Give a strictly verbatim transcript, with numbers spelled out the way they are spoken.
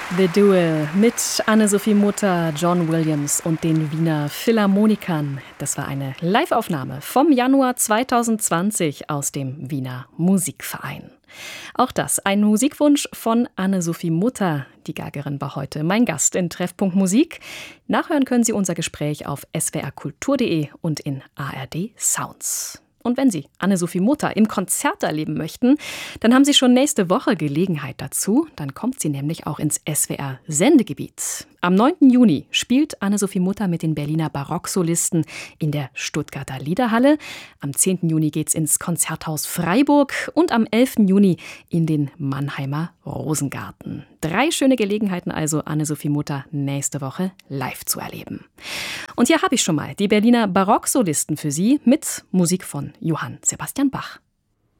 The Duel mit Anne-Sophie Mutter, John Williams und den Wiener Philharmonikern. Das war eine Live-Aufnahme vom Januar zweitausendzwanzig aus dem Wiener Musikverein. Auch das ein Musikwunsch von Anne-Sophie Mutter. Die Geigerin war heute mein Gast in Treffpunkt Musik. Nachhören können Sie unser Gespräch auf s w r kultur punkt d e und in A R D Sounds. Und wenn Sie Anne-Sophie Mutter im Konzert erleben möchten, dann haben Sie schon nächste Woche Gelegenheit dazu. Dann kommt sie nämlich auch ins S W R-Sendegebiet. Am neunten Juni spielt Anne-Sophie Mutter mit den Berliner Barocksolisten in der Stuttgarter Liederhalle. Am zehnten Juni geht's ins Konzerthaus Freiburg und am elften Juni in den Mannheimer Rosengarten. Drei schöne Gelegenheiten also, Anne-Sophie Mutter nächste Woche live zu erleben. Und hier habe ich schon mal die Berliner Barocksolisten für Sie mit Musik von Johann Sebastian Bach.